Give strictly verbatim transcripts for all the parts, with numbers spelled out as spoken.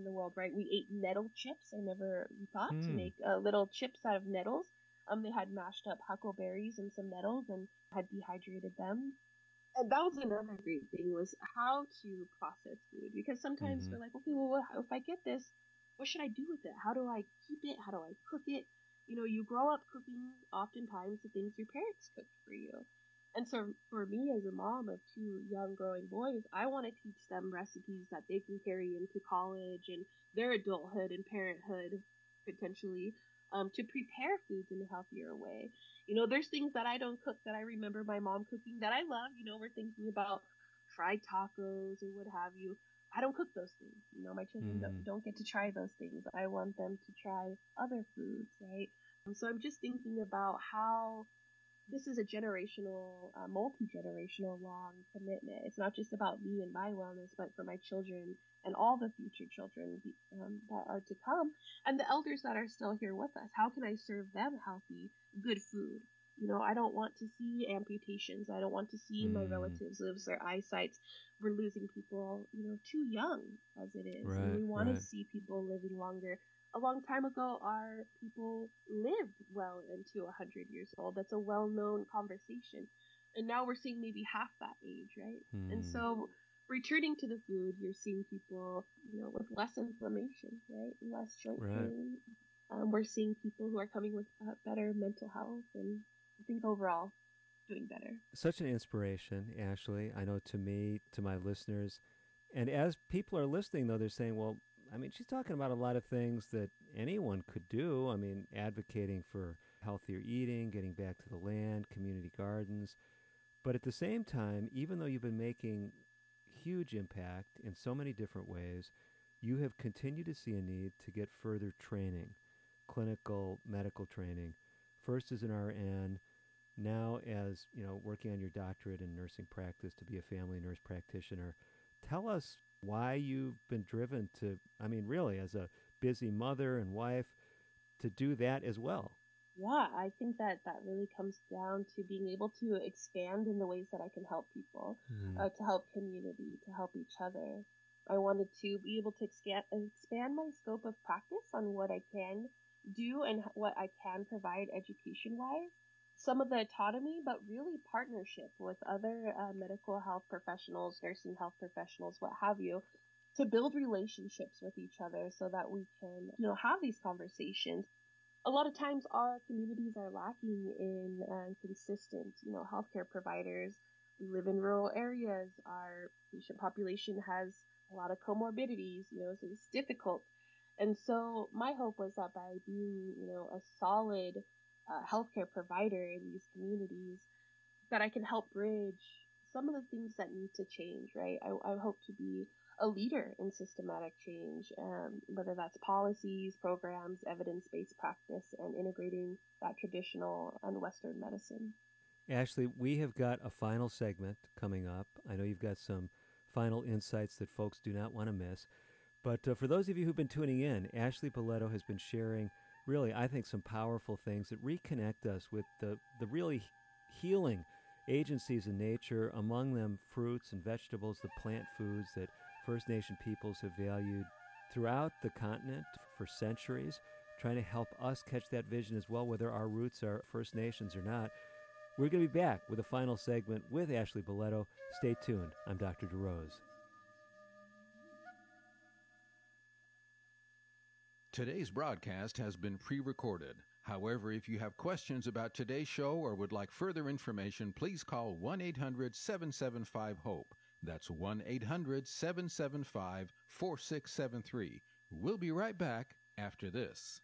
in the world, right? We ate nettle chips. I never thought Mm. to make uh, little chips out of nettles. Um, they had mashed up huckleberries and some nettles and had dehydrated them. And that was another great thing, was how to process food. Because sometimes Mm-hmm. we're like, okay, well, what, if I get this, what should I do with it? How do I keep it? How do I cook it? You know, you grow up cooking oftentimes the things your parents cooked for you. And so for me as a mom of two young growing boys, I want to teach them recipes that they can carry into college and their adulthood and parenthood potentially, um, to prepare foods in a healthier way. You know, there's things that I don't cook that I remember my mom cooking that I love. You know, we're thinking about fried tacos or what have you. I don't cook those things. You know, my children Mm. don't, don't get to try those things. I want them to try other foods, right? Um, so I'm just thinking about how this is a generational, uh, multi-generational long commitment. It's not just about me and my wellness, but for my children and all the future children um, that are to come, and the elders that are still here with us. How can I serve them healthy, good food? You know, I don't want to see amputations. I don't want to see mm. my relatives lose their eyesight. We're losing people, you know, too young as it is. Right, and we want right. to see people living longer. A long time ago, our people lived well into one hundred years old. That's a well-known conversation. And now we're seeing maybe half that age, right? Hmm. And so returning to the food, you're seeing people, you know, with less inflammation, right? Less joint Right. pain. Um, we're seeing people who are coming with uh, better mental health, and I think overall doing better. Such an inspiration, Ashley. I know to me, to my listeners. And as people are listening, though, they're saying, well, I mean, she's talking about a lot of things that anyone could do. I mean, advocating for healthier eating, getting back to the land, community gardens. But at the same time, even though you've been making huge impact in so many different ways, you have continued to see a need to get further training, clinical medical training, first as an R N, now as, you know, working on your doctorate in nursing practice to be a family nurse practitioner. Tell us why you've been driven to, I mean, really, as a busy mother and wife, to do that as well. Yeah, I think that that really comes down to being able to expand in the ways that I can help people, mm. uh, to help community, to help each other. I wanted to be able to expand, expand my scope of practice on what I can do and what I can provide education-wise. Some of the autonomy, but really partnership with other uh, medical health professionals, nursing health professionals, what have you, to build relationships with each other so that we can, you know, have these conversations. A lot of times our communities are lacking in uh, consistent, you know, healthcare providers. We live in rural areas. Our patient population has a lot of comorbidities, you know, so it's difficult. And so my hope was that by being, you know, a solid uh, healthcare provider in these communities, that I can help bridge some of the things that need to change, right? I, I hope to be a leader in systematic change, um, whether that's policies, programs, evidence-based practice, and integrating that traditional and Western medicine. Ashley, we have got a final segment coming up. I know you've got some final insights that folks do not want to miss. But uh, for those of you who've been tuning in, Ashley Boletto has been sharing, really, I think, some powerful things that reconnect us with the, the really healing agencies in nature, among them fruits and vegetables, the plant foods that First Nation peoples have valued throughout the continent for centuries, trying to help us catch that vision as well, whether our roots are First Nations or not. We're going to be back with a final segment with Ashley Boletto. Stay tuned. I'm Doctor DeRose. Today's broadcast has been pre-recorded. However, if you have questions about today's show or would like further information, please call one eight hundred seven seven five HOPE. That's one eight hundred seven seven five four six seven three. We'll be right back after this.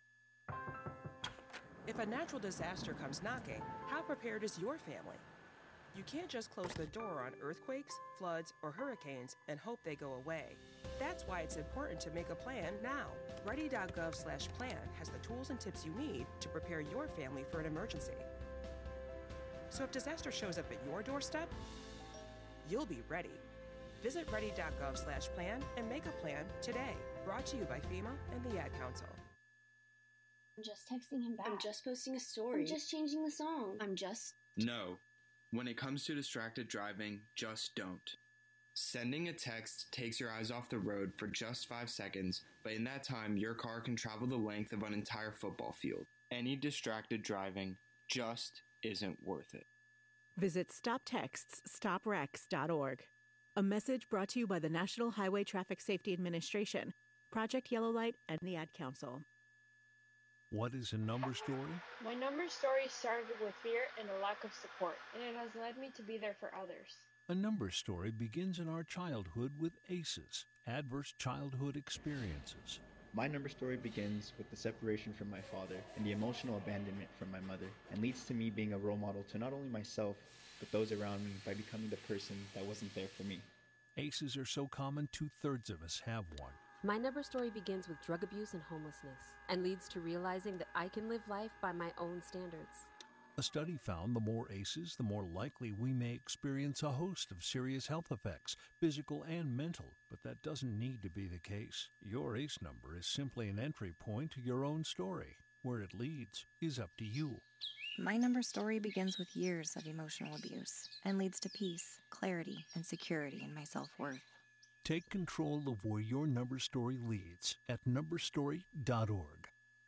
If a natural disaster comes knocking, how prepared is your family? You can't just close the door on earthquakes, floods, or hurricanes and hope they go away. That's why it's important to make a plan now. Ready.gov slash plan has the tools and tips you need to prepare your family for an emergency. So if disaster shows up at your doorstep, you'll be ready. Visit ready.gov slash plan and make a plan today. Brought to you by FEMA and the Ad Council. I'm just texting him back. I'm just posting a story. I'm just changing the song. I'm just... No. When it comes to distracted driving, just don't. Sending a text takes your eyes off the road for just five seconds, but in that time, your car can travel the length of an entire football field. Any distracted driving just isn't worth it. Visit stop texts stop wrecks dot org. A message brought to you by the National Highway Traffic Safety Administration, Project Yellow Light, and the Ad Council. What is a number story? My number story started with fear and a lack of support, and it has led me to be there for others. A number story begins in our childhood with A C Es, adverse childhood experiences. My number story begins with the separation from my father and the emotional abandonment from my mother, and leads to me being a role model to not only myself, but those around me by becoming the person that wasn't there for me. A C Es are so common, two-thirds of us have one. My number story begins with drug abuse and homelessness, and leads to realizing that I can live life by my own standards. A study found the more A C Es, the more likely we may experience a host of serious health effects, physical and mental, but that doesn't need to be the case. Your A C E number is simply an entry point to your own story. Where it leads is up to you. My number story begins with years of emotional abuse and leads to peace, clarity, and security in my self-worth. Take control of where your number story leads at number story dot org.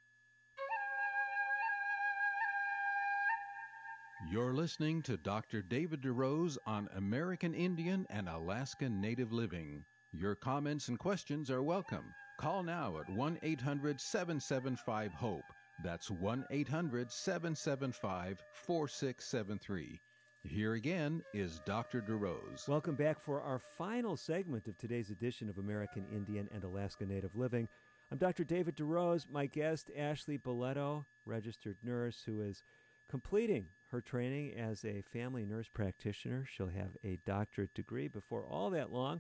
You're listening to Doctor David DeRose on American Indian and Alaskan Native Living. Your comments and questions are welcome. Call now at one eight hundred seven seven five HOPE. That's one eight hundred seven seven five four six seven three. Here again is Doctor DeRose. Welcome back for our final segment of today's edition of American Indian and Alaska Native Living. I'm Doctor David DeRose. My guest, Ashley Boletto, registered nurse, who is completing her training as a family nurse practitioner. She'll have a doctorate degree before all that long.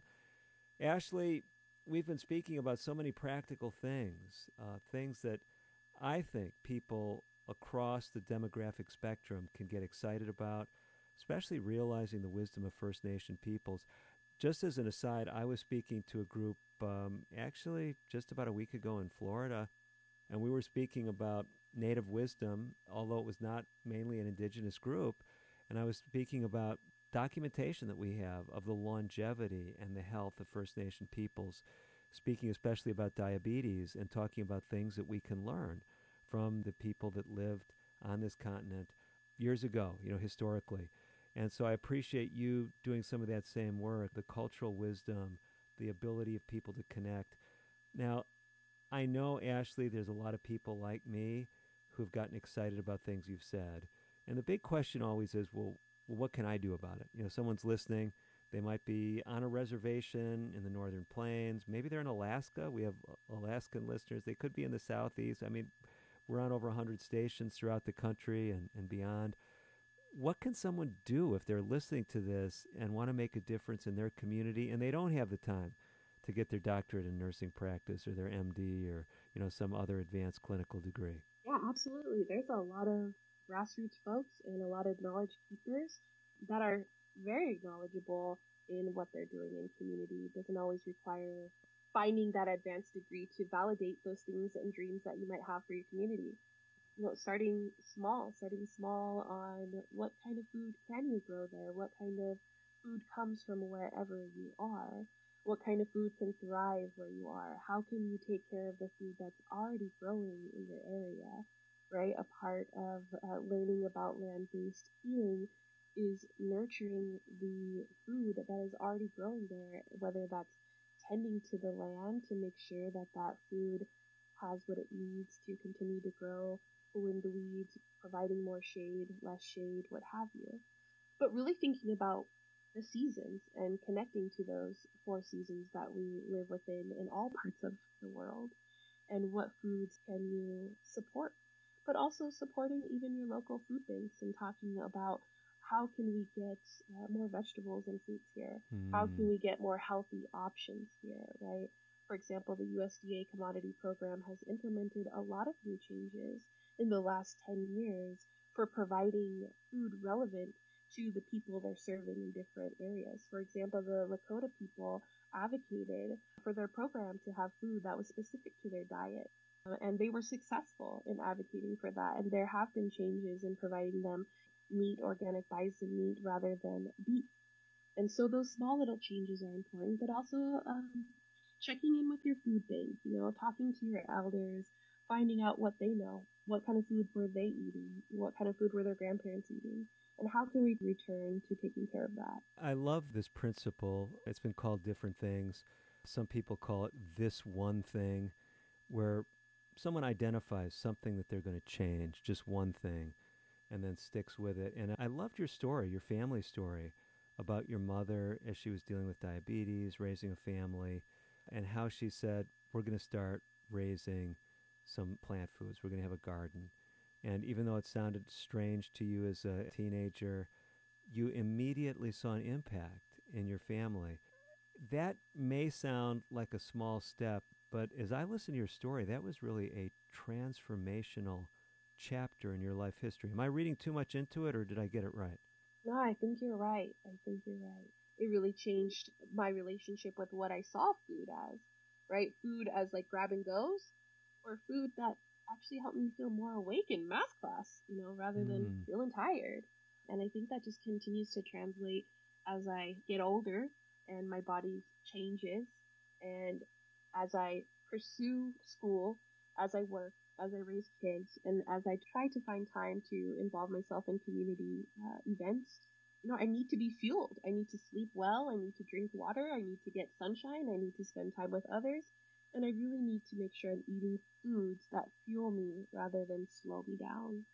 Ashley, we've been speaking about so many practical things, uh, things that I think people across the demographic spectrum can get excited about, especially realizing the wisdom of First Nation peoples. Just as an aside, I was speaking to a group um, actually just about a week ago in Florida, and we were speaking about Native wisdom, although it was not mainly an indigenous group, and I was speaking about documentation that we have of the longevity and the health of First Nation peoples, speaking especially about diabetes and talking about things that we can learn from the people that lived on this continent years ago, you know, historically. And so I appreciate you doing some of that same work, the cultural wisdom, the ability of people to connect. Now, I know, Ashley, there's a lot of people like me who've gotten excited about things you've said. And the big question always is, well, well, what can I do about it? You know, someone's listening. They might be on a reservation in the Northern Plains. Maybe they're in Alaska. We have Alaskan listeners. They could be in the Southeast. I mean, we're on over one hundred stations throughout the country and, and beyond. What can someone do if they're listening to this and want to make a difference in their community and they don't have the time to get their doctorate in nursing practice or their M D or, you know, some other advanced clinical degree? Yeah, absolutely. There's a lot of grassroots folks and a lot of knowledge keepers that are very knowledgeable in what they're doing in community. It doesn't always require finding that advanced degree to validate those things and dreams that you might have for your community. You know, starting small, starting small on what kind of food can you grow there? What kind of food comes from wherever you are? What kind of food can thrive where you are? How can you take care of the food that's already growing in your area, right? A part of uh, learning about land-based eating is nurturing the food that is already growing there, whether that's tending to the land to make sure that that food has what it needs to continue to grow, pulling the weeds, providing more shade, less shade, what have you. But really thinking about the seasons and connecting to those four seasons that we live within in all parts of the world, and what foods can you support, but also supporting even your local food banks and talking about how can we get uh, more vegetables and fruits here? Mm. How can we get more healthy options here, right? For example, the U S D A commodity program has implemented a lot of new changes in the last ten years for providing food relevant to the people they're serving in different areas. For example, the Lakota people advocated for their program to have food that was specific to their diet. Uh, and they were successful in advocating for that. And there have been changes in providing them meat, organic bison meat, rather than beef. And so those small little changes are important, but also um, checking in with your food bank, you know, talking to your elders, finding out what they know, what kind of food were they eating, what kind of food were their grandparents eating, and how can we return to taking care of that. I love this principle. It's been called different things. Some people call it this one thing, where someone identifies something that they're going to change, just one thing, and then sticks with it. And I loved your story, your family story, about your mother as she was dealing with diabetes, raising a family, and how she said, we're going to start raising some plant foods. We're going to have a garden. And even though it sounded strange to you as a teenager, you immediately saw an impact in your family. That may sound like a small step, but as I listen to your story, that was really a transformational chapter in your life history. Am I reading too much into it, or did I get it right? No, I think you're right. I think you're right. It really changed my relationship with what I saw food as, right? Food as like grab and goes, or food that actually helped me feel more awake in math class, you know, rather than Mm. feeling tired. And I think that just continues to translate as I get older and my body changes, and as I pursue school, as I work, as I raise kids, and as I try to find time to involve myself in community uh, events. You know, I need to be fueled. I need to sleep well. I need to drink water. I need to get sunshine. I need to spend time with others. And I really need to make sure I'm eating foods that fuel me rather than slow me down.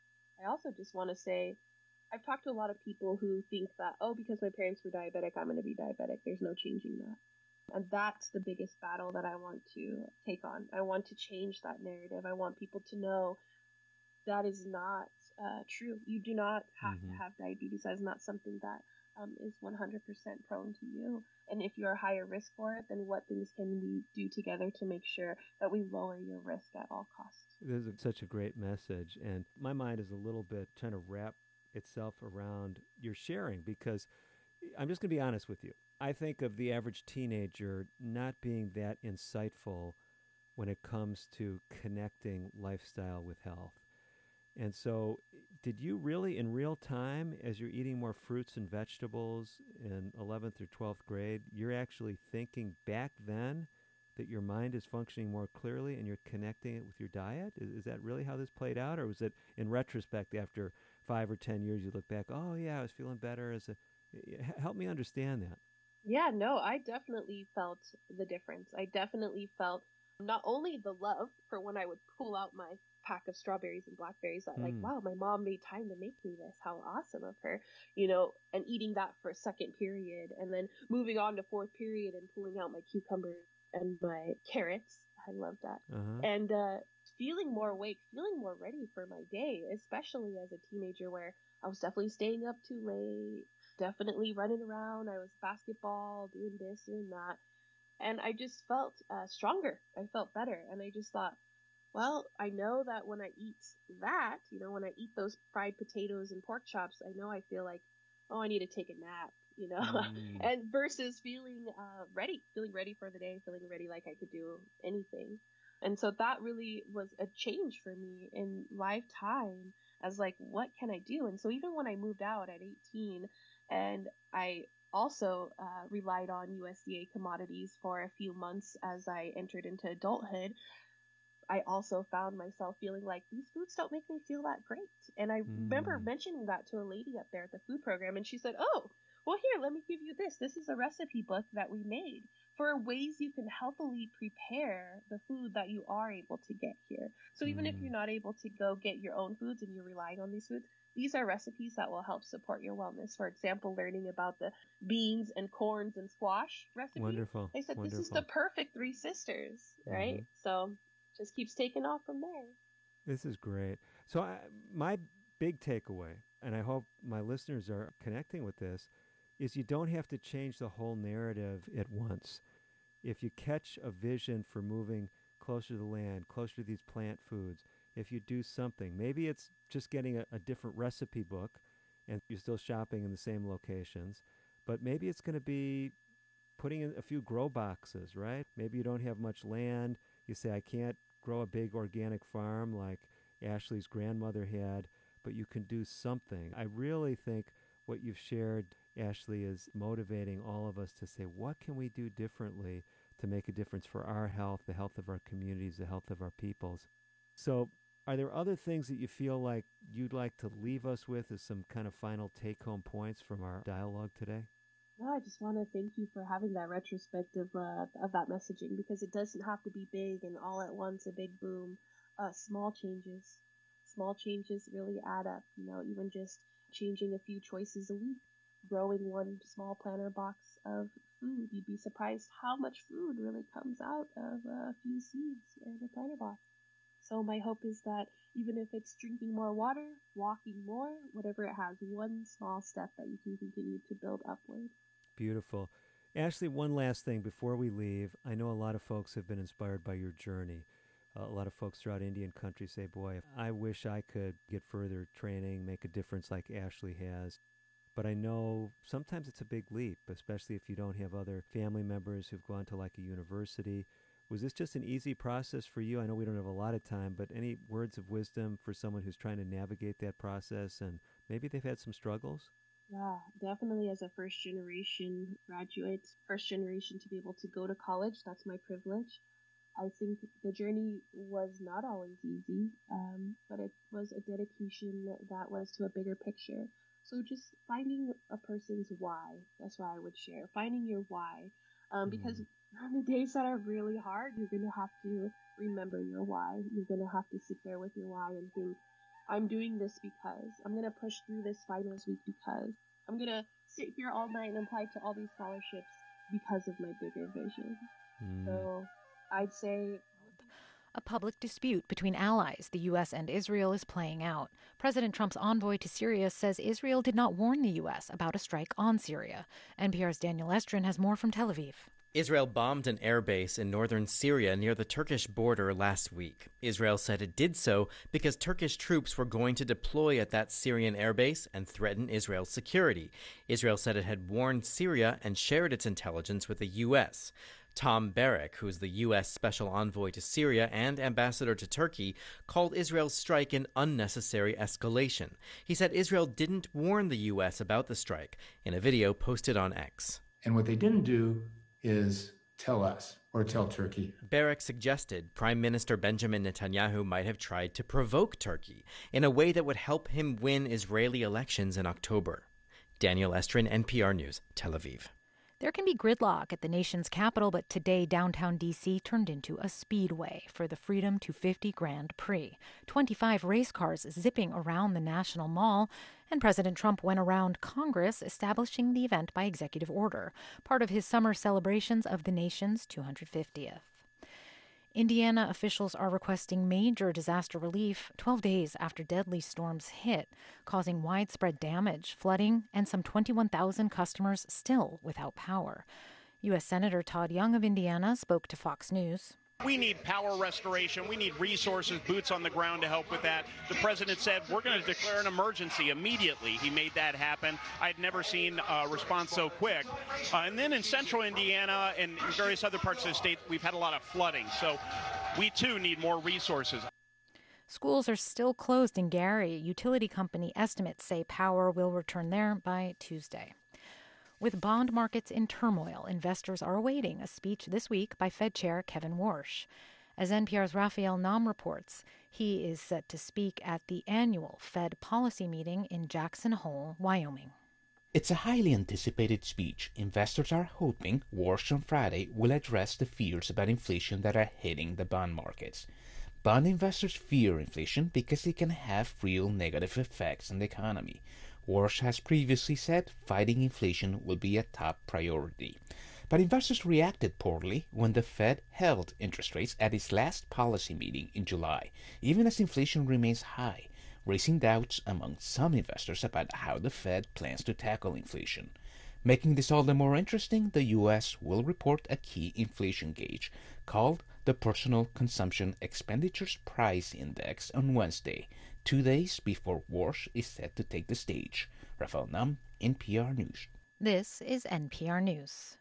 I also just want to say, I've talked to a lot of people who think that, oh, because my parents were diabetic, I'm going to be diabetic. There's no changing that. And that's the biggest battle that I want to take on. I want to change that narrative. I want people to know that is not uh, true. You do not have Mhm. to have diabetes. That is not something that um, is one hundred percent prone to you. And if you're a higher risk for it, then what things can we do together to make sure that we lower your risk at all costs? This is such a great message. And my mind is a little bit trying to wrap itself around your sharing, because I'm just going to be honest with you. I think of the average teenager not being that insightful when it comes to connecting lifestyle with health. And so, did you really, in real time, as you're eating more fruits and vegetables in eleventh or twelfth grade, you're actually thinking back then that your mind is functioning more clearly and you're connecting it with your diet? Is, is that really how this played out? Or was it in retrospect, after five or ten years, you look back, oh, yeah, I was feeling better as a... Help me understand that. Yeah, no, I definitely felt the difference. I definitely felt not only the love for when I would pull out my pack of strawberries and blackberries, that like, Mm. wow, my mom made time to make me this. How awesome of her, you know, and eating that for second period, and then moving on to fourth period and pulling out my cucumbers and my carrots. I love that. Uh-huh. And uh, feeling more awake, feeling more ready for my day, especially as a teenager where I was definitely staying up too late, definitely running around. I was basketball, doing this, doing that. And I just felt uh, stronger. I felt better. And I just thought, well, I know that when I eat that, you know, when I eat those fried potatoes and pork chops, I know I feel like, oh, I need to take a nap, you know, Mm. and versus feeling uh, ready, feeling ready for the day, feeling ready like I could do anything. And so that really was a change for me in lifetime as like, what can I do? And so even when I moved out at eighteen and I also uh, relied on U S D A commodities for a few months as I entered into adulthood, I also found myself feeling like these foods don't make me feel that great. And I remember Mm. mentioning that to a lady up there at the food program, and she said, oh, well, here, let me give you this. This is a recipe book that we made for ways you can healthily prepare the food that you are able to get here. So even if Mm. you're not able to go get your own foods and you're relying on these foods, these are recipes that will help support your wellness. For example, learning about the beans and corns and squash recipe. Wonderful. They said this is Wonderful. the perfect three sisters, right? Mhm. So just keeps taking off from there. This is great. So I, my big takeaway, and I hope my listeners are connecting with this, is you don't have to change the whole narrative at once. If you catch a vision for moving closer to the land, closer to these plant foods, if you do something, maybe it's just getting a, a different recipe book and you're still shopping in the same locations, but maybe it's going to be putting in a few grow boxes, right? Maybe you don't have much land. You say, I can't grow a big organic farm like Ashley's grandmother had, but you can do something. I really think what you've shared Ashley is motivating all of us to say, what can we do differently to make a difference for our health, the health of our communities, the health of our peoples? So are there other things that you feel like you'd like to leave us with as some kind of final take-home points from our dialogue today? No, I just want to thank you for having that retrospective uh, of that messaging, because it doesn't have to be big and all at once, a big boom. Uh, small changes, small changes really add up. You know, even just changing a few choices a week, growing one small planter box of food. You'd be surprised how much food really comes out of a few seeds in a planter box. So my hope is that even if it's drinking more water, walking more, whatever it has, one small step that you can continue to build upward. Beautiful. Ashley, one last thing before we leave. I know a lot of folks have been inspired by your journey. Uh, a lot of folks throughout Indian country say, boy, I wish I could get further training, make a difference like Ashley has. But I know sometimes it's a big leap, especially if you don't have other family members who've gone to like a university. Was this just an easy process for you? I know we don't have a lot of time, but any words of wisdom for someone who's trying to navigate that process and maybe they've had some struggles? Yeah, definitely as a first generation graduate, first generation to be able to go to college, that's my privilege. I think the journey was not always easy, um, but it was a dedication that was to a bigger picture. So just finding a person's why, that's what I would share. Finding your why, um, because on the days that are really hard, you're going to have to remember your why. You're going to have to sit there with your why and think, I'm doing this because, I'm going to push through this finals week because, I'm going to sit here all night and apply to all these scholarships because of my bigger vision. Mm. So I'd say... A public dispute between allies, the U S and Israel, is playing out. President Trump's envoy to Syria says Israel did not warn the U S about a strike on Syria. N P R's Daniel Estrin has more from Tel Aviv. Israel bombed an airbase in northern Syria near the Turkish border last week. Israel said it did so because Turkish troops were going to deploy at that Syrian airbase and threaten Israel's security. Israel said it had warned Syria and shared its intelligence with the U S. Tom Barrack, who is the U S Special Envoy to Syria and Ambassador to Turkey, called Israel's strike an unnecessary escalation. He said Israel didn't warn the U S about the strike in a video posted on X. And what they didn't do is tell us or tell Turkey. Barrack suggested Prime Minister Benjamin Netanyahu might have tried to provoke Turkey in a way that would help him win Israeli elections in October. Daniel Estrin, N P R News, Tel Aviv. There can be gridlock at the nation's capital, but today downtown D C turned into a speedway for the Freedom two fifty Grand Prix. twenty-five race cars zipping around the National Mall, and President Trump went around Congress establishing the event by executive order, part of his summer celebrations of the nation's two hundred fiftieth. Indiana officials are requesting major disaster relief twelve days after deadly storms hit, causing widespread damage, flooding, and some twenty-one thousand customers still without power. U S Senator Todd Young of Indiana spoke to Fox News. We need power restoration. We need resources, boots on the ground to help with that. The president said we're going to declare an emergency immediately. He made that happen. I'd never seen a response so quick. Uh, and then in central Indiana and various other parts of the state, we've had a lot of flooding. So we, too, need more resources. Schools are still closed in Gary. Utility company estimates say power will return there by Tuesday. With bond markets in turmoil, investors are awaiting a speech this week by Fed Chair Kevin Warsh. As N P R's Raphael Nam reports, he is set to speak at the annual Fed policy meeting in Jackson Hole, Wyoming. It's a highly anticipated speech. Investors are hoping Warsh on Friday will address the fears about inflation that are hitting the bond markets. Bond investors fear inflation because it can have real negative effects on the economy. Warsh has previously said fighting inflation will be a top priority. But investors reacted poorly when the Fed held interest rates at its last policy meeting in July, even as inflation remains high, raising doubts among some investors about how the Fed plans to tackle inflation. Making this all the more interesting, the U S will report a key inflation gauge called the Personal Consumption Expenditures Price Index on Wednesday, two days before Warsh is set to take the stage. Raphael Nam, N P R News. This is N P R News.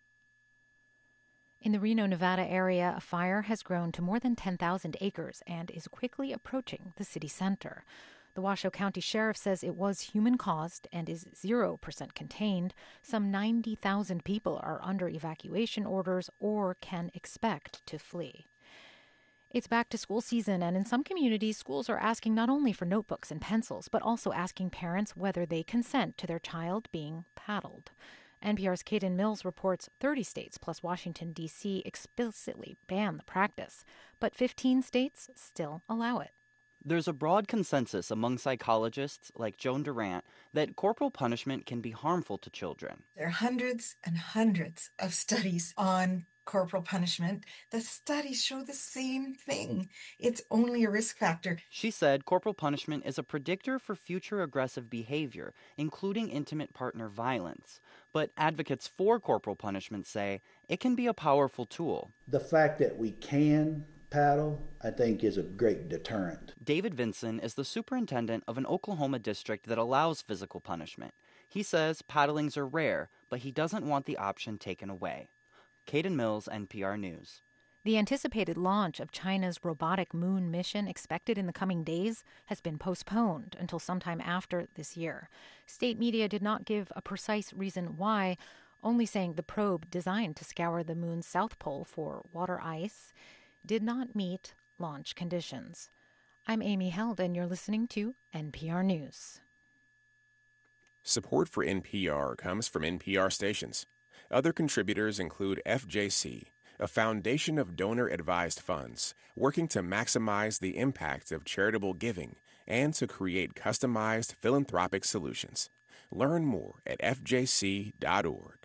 In the Reno, Nevada area, a fire has grown to more than ten thousand acres and is quickly approaching the city center. The Washoe County Sheriff says it was human-caused and is zero percent contained. Some ninety thousand people are under evacuation orders or can expect to flee. It's back to school season, and in some communities, schools are asking not only for notebooks and pencils, but also asking parents whether they consent to their child being paddled. N P R's Caden Mills reports thirty states plus Washington, D C explicitly ban the practice, but fifteen states still allow it. There's a broad consensus among psychologists like Joan Durant that corporal punishment can be harmful to children. There are hundreds and hundreds of studies on corporal punishment. The studies show the same thing. It's only a risk factor. She said corporal punishment is a predictor for future aggressive behavior, including intimate partner violence. But advocates for corporal punishment say it can be a powerful tool. The fact that we can paddle, I think, is a great deterrent. David Vinson is the superintendent of an Oklahoma district that allows physical punishment. He says paddlings are rare, but he doesn't want the option taken away. Caden Mills, N P R News. The anticipated launch of China's robotic moon mission, expected in the coming days, has been postponed until sometime after this year. State media did not give a precise reason why, only saying the probe designed to scour the moon's south pole for water ice did not meet launch conditions. I'm Amy Held, and you're listening to N P R News. Support for N P R comes from N P R stations. Other contributors include F J C, a foundation of donor-advised funds working to maximize the impact of charitable giving and to create customized philanthropic solutions. Learn more at F J C dot org.